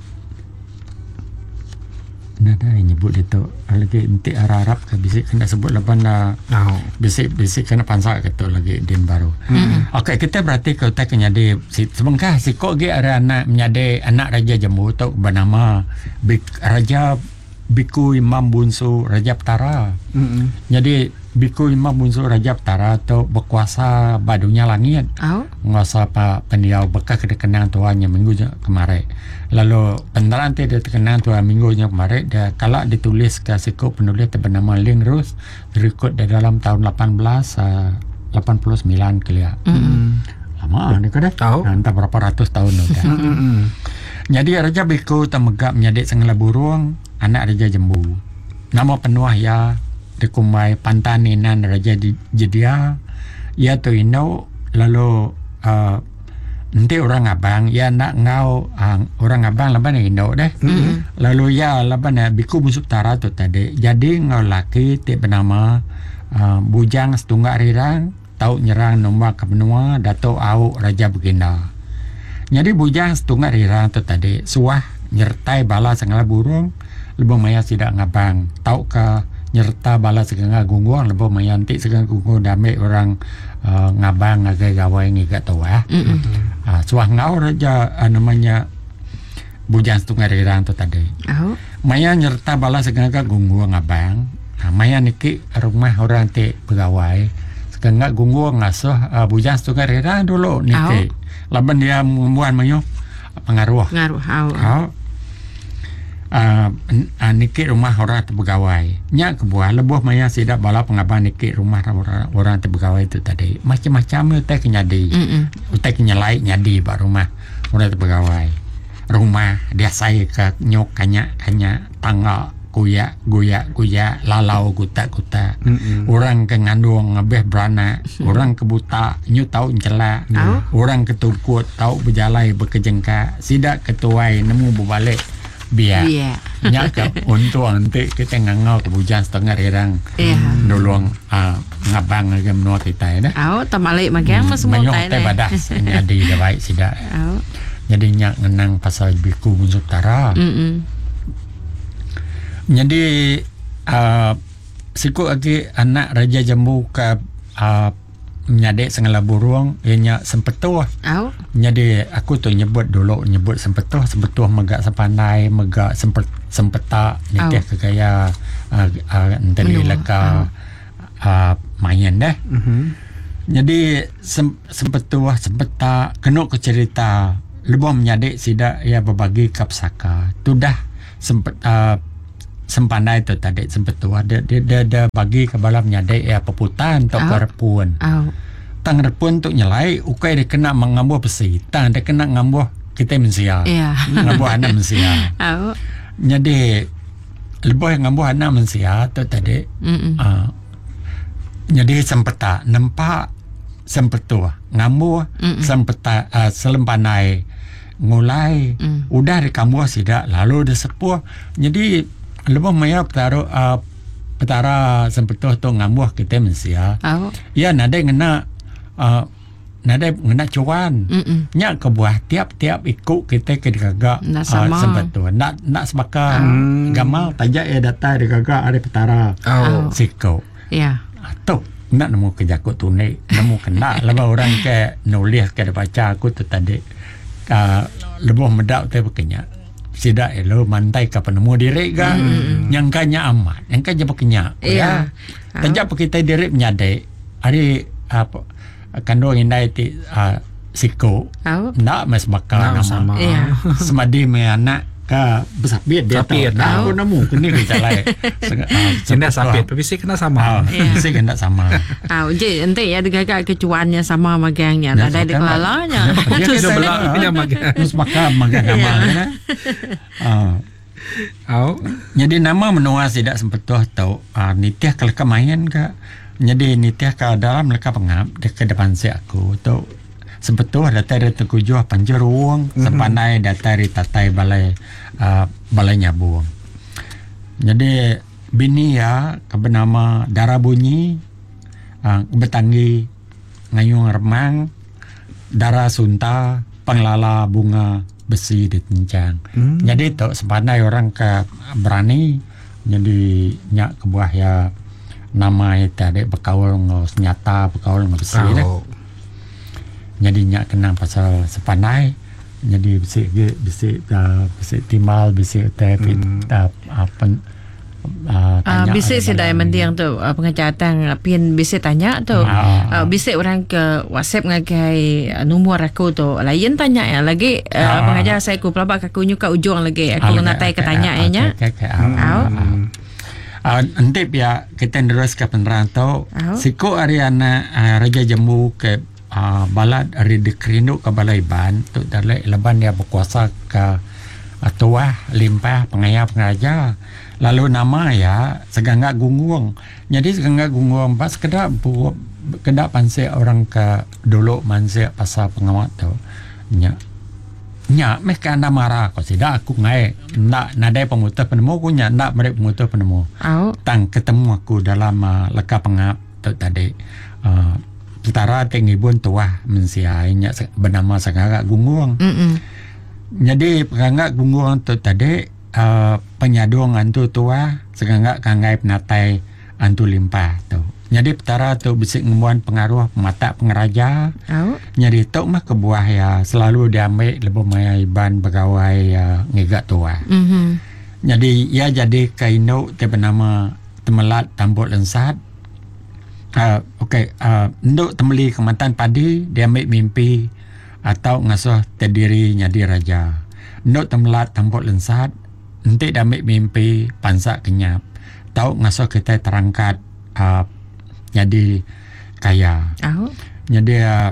nada nyebut itu lagi nanti arah-arab ke bisik kena sebut lapan lah Oh. bisik-bisik kena pansak gitu lagi din baru. Mm-hmm. Okey kita berarti kau tak nyade si sebengkah si kok ge ada anak menyade anak Raja Jambu tu bernama Bik, Raja Biku Imam Bunsu Raja Petara. Mm-mm. Jadi Biku Imam Bunsu Raja Petara tu berkuasa badunya langit. Oh. Ngasa pa pendiau bekas kedekenang tuannya minggu kemarin. Lalu peneran dia terkenang tuan minggunya kemarin dia kalau ditulis ke siku penulis bernama Ling Rus direkod di dalam tahun lapan belas lapan puluh sembilan kelia. Mm-mm. Lama ni kada? Tahu. Nah, entah berapa ratus tahun dah. Mm-mm. Jadi Raja Biku temegap menjadi sengela burung anak Raja Jambu. Nama penuah ya dikumai Pantaninan Raja Jedia. Ya tu ino lalu uh, nanti orang abang ya nak ngau uh, orang abang laban ino deh. Mm-hmm. Lalu ya laban Biku Busuk Tara tu tadi. Jadi ngau laki ti bernama uh, Bujang Setunggak Rirang tau nyerang nombor ke benua Dato' Au Raja Baginda. Jadi Bujang Setunggak Rirang tu tadi suah nyertai bala sengala burung lebih maya tidak ngabang tau ke nyerta bala segala gunggung lebih maya nanti segala gunggung damai orang uh, ngabang ngagai gawai ngigat tua. Mm-mm. Uh, suah ngau raja uh, namanya Bujang Setunggak Rirang tu tadi. Oh. Maya nyerta bala segala gunggung ngabang. Uh, maya niki rumah orang ti pegawai segala gunggung ngasuh uh, Bujang Setunggak Rirang dulu niki. Laban dia membuat mayu pengaruh. Ngaruh. Oh. Oh. Uh, uh, niki rumah orang terpegawai nyak kebuah lebuh maya sidak bala pengabang niki rumah orang, orang terpegawai itu tadi macam-macam utai kenyadi Mm-mm. utai kenyalai nyadi ba rumah orang terpegawai rumah dia saya ke nyok kanya kanya tangga kuya guya guya lalau guta guta Mm-mm. orang ke ngandung ngabeh berana orang ke buta nyu tau encela Oh. orang ketukut tau berjalai berkejengka sidak ketuai nemu berbalik biar Biar. nyak ke untuk nanti kita ngangau ke Bujang Setunggak Rirang Ya. nolong uh, ngabang lagi menua kita ya dah Oh, tamalik makan mas semua menyok tai teh dah. badas nyadi dah baik sidak Oh. jadi nyak ngenang pasal Biku Busuk Tara. Mm-mm. Jadi uh, siku lagi anak Raja Jambu ke uh, menyadek segala burung ianya sempetuh. Oh. Jadi aku tu nyebut dulu nyebut sempetuh sempetuh megak sepandai megak sempet sempeta nikah Oh. ke gaya uh, uh, enteri Menua. leka uh, main dah. Mhm. Jadi sem, sempetua sempeta kena ke cerita lebih menyadik sida ya berbagi ke pesaka. Tu dah sempet uh, sempandai tu tadi sempetua dia dia dia, dia bagi ke bala menyadik ya peputan tok Oh. kerepun. Au. Tang repun tok nyelai ukai dia kena mengambuh besi. Tang dia kena ngambuh kita mensia. Ya. Ngambuh anak mensia. Au. Jadi lebih ngambuh anak mensia tu tadi. Mm-mm. Uh, jadi sempeta nampak sempetua ngambuh Mm-mm. sempeta uh, selempanai ngulai Mm. udah di kambuh sidak lalu di sepuh jadi lebih maya petara uh, petara sempetua tu ngambuh kita mensia Au. ya nada ngena uh, nada ngena cuan Mm-mm. nya ke buah tiap-tiap ikut kita ke digagak Nak sama. sempetua nak nak sebaka Hmm. gamal tajak ya data digagak ada petara Oh. siko Ya. tu nak nemu kejakut tunai nemu kena lebih orang ke nulis ke baca aku tu tadi uh, lebih medak tu bekenya sida elo mantai ka penemu diri ga mm. nyangkanya amat nyangka je bekenya Ya. ya tajak kita diri menyadai hari apa kandung indai ti uh, siko Au. nak mas bakal Nak nama sama. Ya. semadi me anak ka besapit dia Sapit, tahu. Nah, tahu. aku nemu kini kita lain. Kena sapit, tapi sih kena sama. Ah, Ya. saya kena sama. Au. Je ente ya digagak kecuannya sama magangnya. Ya, Ada di sama. kelalanya. Dia Dia kena belah punya magang. terus makan makan nama kan. Ah, Oh. jadi nama menua tidak sempat tuh tahu ah, nitiah kalau kemain ka. Jadi nitiah ka dalam mereka pengap dekat depan si aku tu sempat tuh data dari tujuh panjeruang mm-hmm. sepanai data dari tatai balai uh, balai nyabung. Jadi bini ya kebenama darah bunyi uh, betanggi ngayung remang darah sunta penglala bunga besi ditencang. Hmm. Jadi tu sepanai orang ke berani jadi nyak kebuah ya nama itu ada berkaul ngau senyata berkaul ngau besi dah. Oh. Jadi nyak kenang pasal sepanai jadi besi besi uh, besi timal besi tapi Hmm. uh, apa uh, Ah, bisik si dah mendiang tu uh, pengecatan pin bisik tanya tu. Ah. Uh, bisik orang ke WhatsApp ngagai uh, nombor aku tu. Lain tanya ya lagi uh, Ah. pengajar saya ku pelabak aku nyuka ujung lagi aku natai ke tanya nya. Au. Uh, nanti ya kita terus ke penerang tu Au. siko Ariana uh, Raja Jambu ke uh, balad dari dikerindu ke balai ban tu dari leban dia berkuasa ke uh, tua limpah pengaya pengaja lalu nama ya seganggak gunggung jadi seganggak gunggung pas kedak bu kedak panse orang ke dulu manse pasal pengamat tu nya nya mereka anda marah kau tidak aku ngai nak nadai pemutus penemu aku nya nak mereka pemutus penemu Au. tang ketemu aku dalam uh, leka pengap tu tadi uh, setara tinggi pun tua mensiainya bernama Sangagak Gunggung. Mm. Jadi Sangagak Gunggung tu tadi uh, penyadung antu tua Sangagak kangai penatai antu limpah tu. Jadi petara tu bisik ngemuan pengaruh mata pengeraja. Au. Jadi tu mah kebuah ya selalu diambil lebih mai ban pegawai uh, ngigak tua. Mhm. Jadi ia jadi kainu dia bernama Temelat Tambut Lensat. Uh, Okey, uh, nduk temeli Kementerian Padi dia ambil mimpi atau ngasuh terdiri jadi raja. Nduk Temelat Tambut Lensat nanti dia ambil mimpi pansak kenyap. Tahu ngasuh kita terangkat uh, jadi kaya. Au. Jadi uh,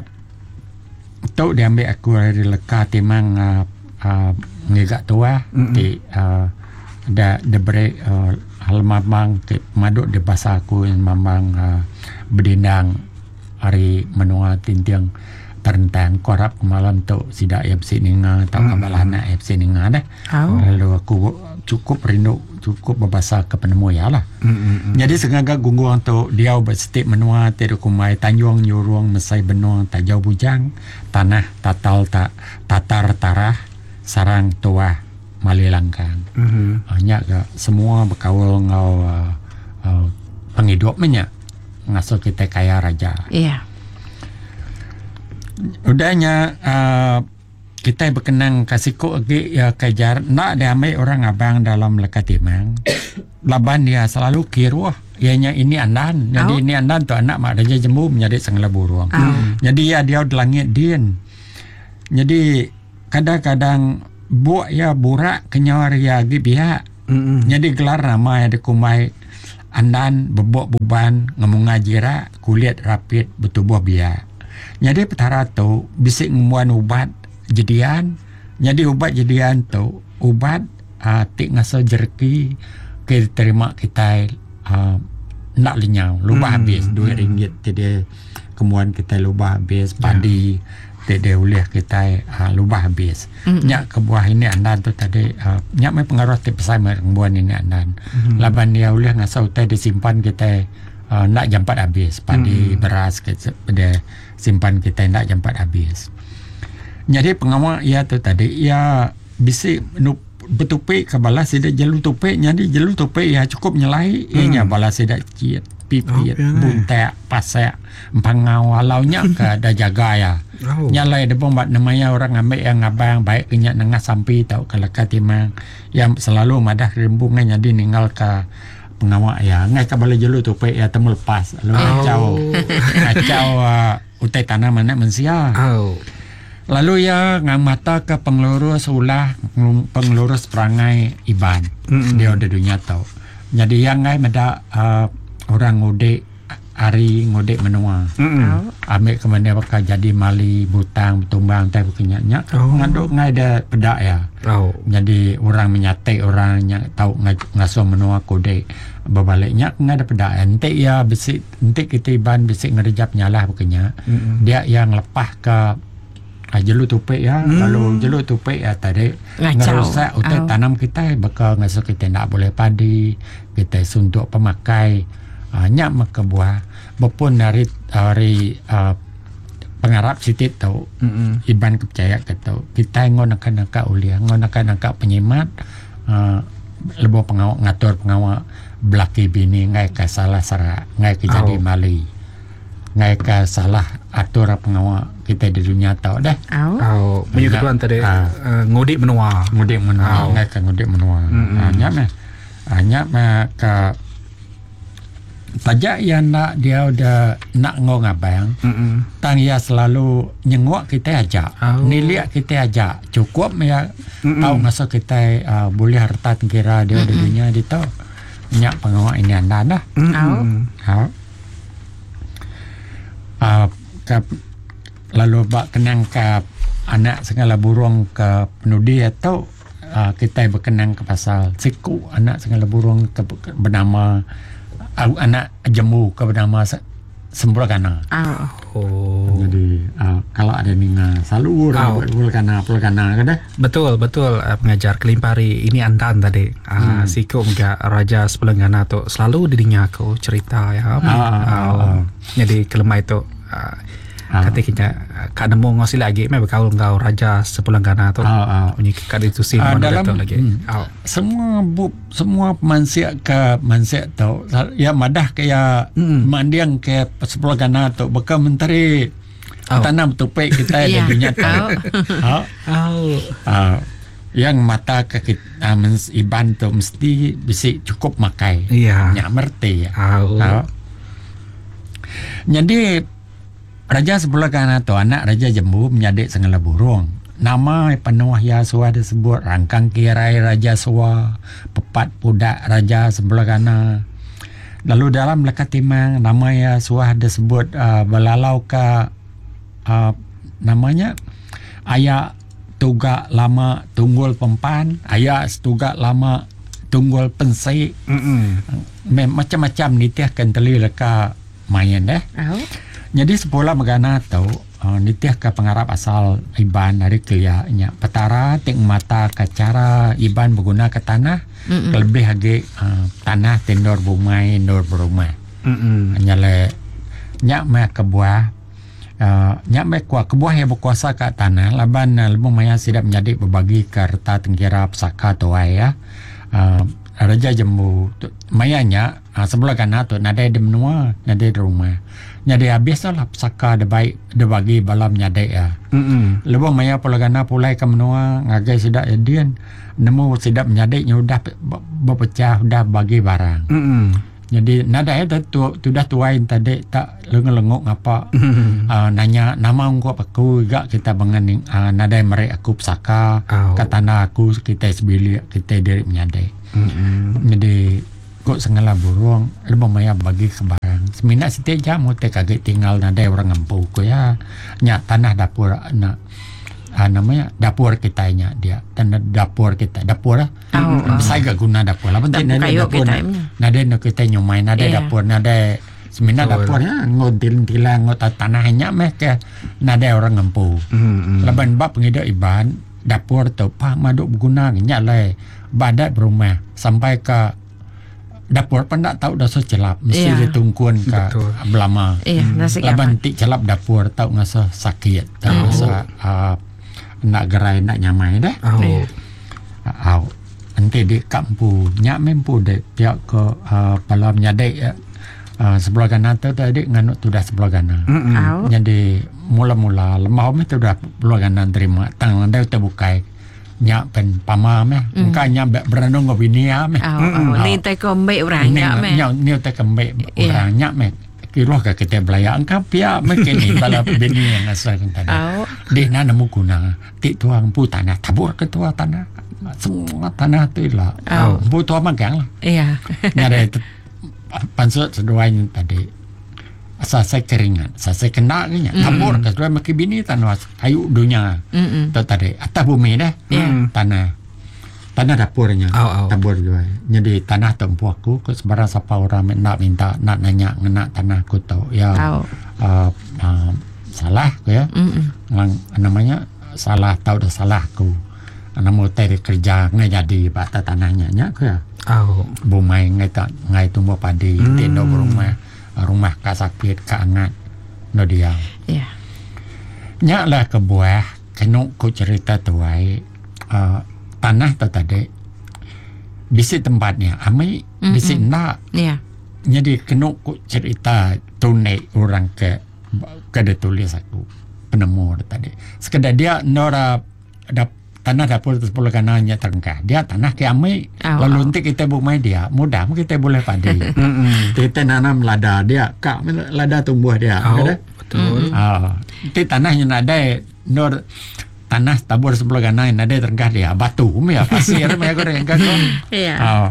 tahu dia ambil aku dari leka timang uh, uh, ngigak tua Mm-mm. di uh, da da beri uh, hal mamang ke maduk di bahasa aku yang mamang uh, berdindang hari menua tintiang terentang korap malam tu sida F C ninga tau Mm. kabalana F C ninga dah. Au. Lalu aku cukup rindu cukup berbahasa ke penemu ya lah. Mm-mm. Jadi Sangagak Gunggung tu dia berstik menua tiada kumai tanjung nyurung mesai benua tajau bujang tanah tatal tak tatar tarah sarang tua mali langkang. Mhm. Banyak ke semua berkawal ngau uh, uh, pengidupnya ngasuh kita kaya raja. Iya. Udahnya uh, kita berkenang kasih kok lagi ya kejar nak damai orang abang dalam lekat timang. Laban dia selalu kiruah. Ianya ini andan. Jadi Oh. ini andan tu anak mak Raja Jambu menjadi sangla burung. Oh. Jadi ya dia di langit din. Jadi kadang-kadang buat ya burak kenyar ya di pihak. Mm-mm. Jadi gelar nama yang dikumai andan bebok beban ngomong ngajira kulit rapid bertubuh biak. Jadi petara tu bisik ngumuan ubat jadian. Jadi ubat jadian tu ubat uh, tik ngasa jerki ke terima kita uh, nak lenyau lubah Hmm. habis dua ringgit tidak kemuan kita lubah habis padi tidak oleh kita uh, lubah habis. Mm-mm. Nyak kebuah ini andan tu tadi uh, nyak mai pengaruh ti pesai membuan ini andan. Hmm. Laban dia oleh ngasau teh disimpan kita uh, nak jampat habis padi Hmm. beras kita pada simpan kita nak jampat habis. Jadi pengawal ia tu tadi ia bisi nu betupik ke balas tidak jalur tupik jadi jalur tupik ia cukup nyelai Hmm. ianya balas tidak ciet pipit Oh, pianai. buntek pasak pangau walaunya ke ada jaga ya. Oh. Nyalai de bombat namanya orang ambil yang abang baik kenya nengah sampai tau kalau katimang yang selalu madah rimbungan jadi ninggal ke pengawal ya ngai ke balai jalur tupik ya temu lepas lalu Oh. ngacau ngacau uh, utai tanah mana mensia. Oh. Lalu ya ngang mata ke pengelurus ulah pengelurus perangai iban. Mm-mm. Dia udah dunia tahu. Jadi yang ngai meda uh, orang ngode hari ngode menua. Mm-mm. Ambil ke mana bakal jadi mali butang tumbang teh kenyanya. Oh. Ngaduk ngai ada pedak ya. Oh. Jadi orang menyate orang yang tahu ngai- ngasuh menua kode berbaliknya ngai ada pedak. Ente ya besi ente kita iban besi ngerejap nyalah bukannya. Mm-mm. Dia yang lepas ke Ah, jalur tupik ya, Hmm. lalu jalur tupik ya tadi Ngacau. ngerusak utai Oh. tanam kita bakal ngasuh kita nak boleh padi, kita suntuk pemakai, ah, nyak maka buah, bepun dari dari ah, pengarap sitit tahu, Mm-mm. iban kepercaya ke tahu, kita ngon akan angkat ulia, ngon akan angkat penyimat, ah, lebih pengawal ngatur pengawal belaki bini ngai ke salah sara, ngai ke jadi Oh. mali. Ngai ke salah atur pengawal kita di dunia tahu dah. Au. Oh, punya Banyak. ketuan tadi Ah. uh, ngodik menua. Ngudik menua, Oh. ngai ke ngudik menua. Mm-mm. Hanya mah, hanya mah ke pajak yang nak dia udah nak ngong abang. Mm-mm. Tang ia selalu nyengok kita ajak, Oh. niliak kita ajak. Cukup ya Mm-mm. tahu ngasa kita uh, boleh harta kira dia di dunia di tahu. Nyak pengawal ini anda dah. Mm-mm. Ha. Uh, ke, lalu bak kenang ke anak segala burung ke penudi atau uh, kita berkenang ke pasal siku anak segala burung ke, ke bernama uh, anak jemu ke bernama se, sembulakana. Au. Oh. Jadi uh, kalau ada ninga selalu Oh. orang pulkana pulkana kada. Betul, betul uh, pengajar kelimpari ini antan tadi. Uh, Hmm. Siko mga raja sebelanggana tu selalu dirinya aku cerita ya. Ah, ah, ah, ah. Jadi kelemah itu uh, Ah. ketika kak nemu ngosi lagi me berkaul engkau raja sebelanggana tu. Ah, ah. Punya kad itu sih Ah, mana dalam- betul lagi. hmm. Oh. Semua bu, semua manusia ke manusia tahu ya madah kayak Mm. mandiang ke sepulkana tu bakal menteri Oh. tanam tupik kita di Ya. dunia tahu. Ha? Oh. Ah, yang mata ke kita uh, mens, iban tu mesti bisa cukup makai. Iya. Nyak merti ya. Oh. Ha? Jadi Raja Sepulkana tu anak Raja Jambu menjadi segala burung. Nama penuh ya suah disebut rangkang kirai Raja Suah, pepat pudak Raja Sepulkana. Lalu dalam lekat timang nama ya suah disebut uh, belalau ke uh, namanya ayah tuga lama tunggul pempan, ayah tuga lama tunggul pensai. Mm-mm. Mem- macam-macam nitiah kenteli leka main deh. Au. Jadi sepola megana tahu uh, nitiah ke pengarap asal iban dari kelianya petara ting mata ke cara iban berguna ke tanah Mm-mm. lebih lagi uh, tanah tendor bumai nor berumah Mm-mm. nyale nyak me ke buah uh, nyak me kuah ke buah yang berkuasa ke tanah laban uh, lebih maya sidak menjadi berbagi ke reta tengkira pesaka tuai ya uh, Raja Jambu tu mayanya uh, sebelah kanan tu nada de menua nada de rumah nyade habis lah saka de baik de bagi balam nyade ya Mm-mm. lepas maya pola kana pulai ke menua ngagai sidak edian nemu sidak nyade nya udah berpecah udah bagi barang. Mm-mm. Jadi nada itu tu tu dah tuain tadi tak lengok-lengok ngapa uh, nanya nama engkau aku gak kita benganing uh, nada merek aku pesaka Oh. katana aku kita sebili kita dari menyadai. Mm-mm. Jadi kok sengala burung lebih maya bagi ke barang semina setiap jam te kaget tinggal nada orang ngampu ko ya nya tanah dapur nak uh, namanya dapur kita nya dia tanah dapur kita dapur lah. Oh, oh. Saya gak guna dapur lah penting Dapur nada kayu dapur kita na- ni. nada nak kita nyumai nada Yeah. dapur nada semina Betul. dapur ya ngodil-dilang ngot tanahnya meh ke nada orang ngampu. Mm-mm. Laban bab pengidak iban dapur tu pak maduk berguna nya lai badat berumah sampai ke dapur pun tak tahu dah so celap mesti Ya. ditungkuan ke Betul. belama. Iya, nasi Laban apa? tik celap dapur tahu ngasa sakit tahu Oh. ngasa uh, nak gerai nak nyamai dah. Oh. Ya. Au nanti di kampu nyak mempu de pihak ke uh, balam nyadai uh, sebelah kanan tu tadi nganut tu dah sebelah kanan. Mm-mm. Au. Jadi mula-mula lemah meh tu dah sebelah kanan terima tangan dia tu bukai nyak pen pama meh Mm. engkau nyak be- berenung ke bini ah meh. Au, au. Ni tak kombe orang Ni ya meh. nyak ni te kembe Ya. orang nyak meh kira ke kita belaya engkau pihak meh kini bala bini yang asal kan tadi. Au. Di na nemu guna ti tuang pu tanah tabur ke tua tanah semua tanah tu lah Oh. pu tua magang lah Iya. nyari pansut seduanya tadi asal saya keringan asal saya kena ni Mm. tabur ke dua maki bini tanah kayu dunia Mm-mm. tu tadi atas bumi dah Ya. tanah tanah dapurnya Au, au. tabur juga jadi tanah tempu aku ke sebarang siapa orang nak minta nak nanya ngena tanah aku tu ya Au. uh, uh, salah ke ya Mm-mm. yang namanya salah tahu dah salah aku namun tadi kerja ngai jadi bata tanahnya nya ke ya Oh. bumai ngai tak ngai tumbuh padi Hmm. tendo rumah rumah ka sakit ka angat no dia Iya. nya lah ke buah kenuk ku cerita tuai uh, tanah tu tadi bisi tempatnya amai bisi Mm-mm. nak Iya. jadi kenuk ku cerita tunai orang ke ke dia tulis aku penemu dia tadi sekedar dia nora dap, tanah dapur sepuluh kanannya terengkah dia tanah ke amai Oh, lalu oh. nanti kita bumai dia mudah kita boleh padi Mm-mm. kita nanam lada dia kak lada tumbuh dia Oh. ada Betul. ah nanti tanahnya ada nor tanah tabur sebelah kanan ada terengkah dia batu ya pasir mereka goreng kan Iya. ah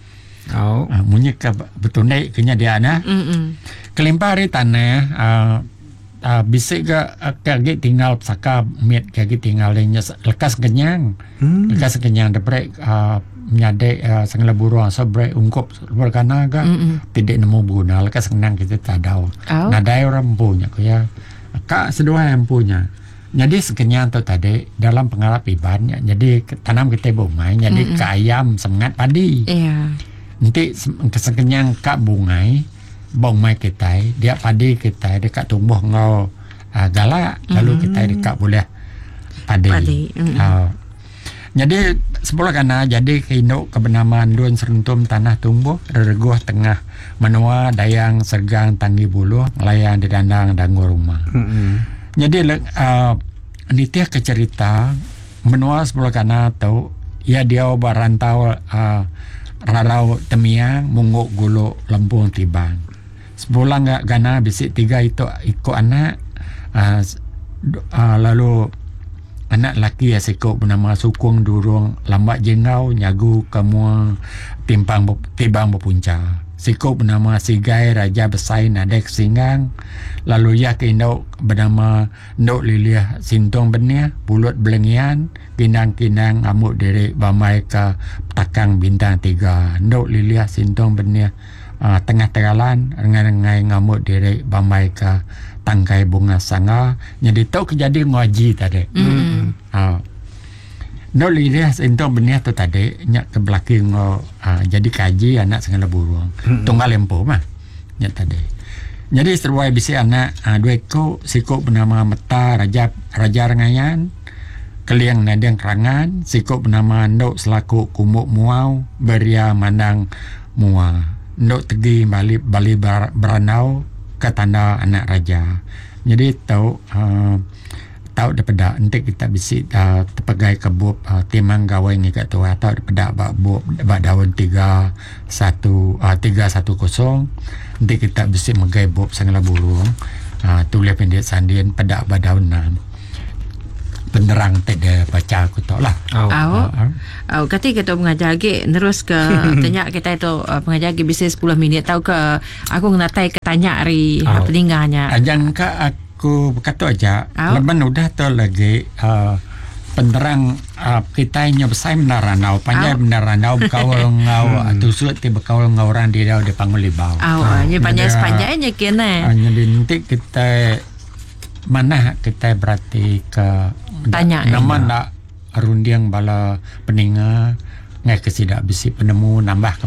Oh. ah, munyi ke betul naik kenya dia nah Mm-mm. kelimpah hari tanah uh, uh, bisa ke uh, kaki tinggal saka mit kaki tinggal lainnya lekas kenyang Hmm. lekas kenyang dapat uh, menyadai uh, sengla burung so break ungkup berkana ke Mm-mm. tidak nemu guna lekas kenyang kita tak tahu Oh. nadai orang punya ko ya kak sedua yang punya jadi sekenyang tu tadi dalam pengarap ibannya jadi ke- tanam kita bumai jadi Mm-mm. ke ayam semangat padi Iya. nanti kesekenyang kak bungai bong mai kita dia padi kita dekat tumbuh ngau uh, galak lalu Mm. kita dekat boleh padi, Padi, mm. uh, jadi sebelah kana jadi keinduk kebenaman duan serentum tanah tumbuh rereguh tengah menua dayang sergang tanggi buluh ngelayan di dandang dangu rumah Mm-mm. jadi uh, nitih ke cerita menua sebelah kana tau ya dia barantau uh, rarau temiang munguk gulu lempung tibang sebulan gak gana bisik tiga itu ikut anak uh, uh, lalu anak laki ya sekok bernama Sukung Durung lambat jengau nyagu kamu timpang tibang berpunca sekok bernama Sigai Raja Besai Nadek Singgang lalu ya kindau bernama Ndok Liliah Sintong Benia Bulut Belengian Kinang-kinang Amuk Derek Bamai ke Takang Bintang Tiga Ndok Liliah Sintong Benia uh, Tengah Tegalan Rengai-rengai Ngamuk Derek Bamai ke Tangkai Bunga Sanga jadi tahu kejadian ngaji tadi Mm-mm. uh, Ndok Liliah Sintong Benia tu tadi nyak ke belakang uh, jadi kaji anak segala burung tunggal lempo mah nyak tadi jadi seruai bisi anak uh, dua ekor sikok bernama Meta Raja Raja Rengayan keliang nadang kerangan sikut bernama Ndok selaku kumuk muau beria mandang mua Ndok tegi balik bali bar, beranau ke tanda anak raja. Jadi tahu uh, tahu daripada nanti kita bisi uh, terpegai ke bup uh, timang gawai ni kat tua tahu daripada bak bup bak daun tiga satu uh, tiga satu kosong nanti kita bisi megai bup sangla burung uh, tulis pendek sandin pada bak daun enam penerang tidak baca aku tahu lah. Oh. Awak Uh, uh. Oh, kata kita mengajar lagi terus ke tanya kita itu uh, pengajar lagi bisa sepuluh minit tahu ke aku ngatai ke tanya hari Oh. peninggalnya. Ajan ka aku berkata aja Oh. leban udah tu lagi uh, penerang uh, kita nya besar menaranau panjang Oh. menaranau berkawal ngau tusuk ti berkawal ngau orang di daun di pangulibau. Awak ni banyak Jadi, sepanjangnya kena. uh, jadi nanti kita mana kita berarti ke Tanya, nama eh. nak rundiang bala peninga ngai kesidak bisi penemu nambah ke